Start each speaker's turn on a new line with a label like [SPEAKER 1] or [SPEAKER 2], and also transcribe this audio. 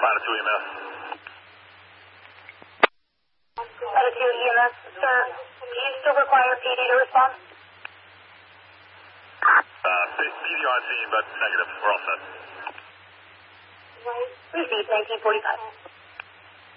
[SPEAKER 1] Latitude EMS.
[SPEAKER 2] Latitude EMS, sir, do you still require PD to respond?
[SPEAKER 1] PD on scene, but negative. We're all set.
[SPEAKER 2] Receive 1945.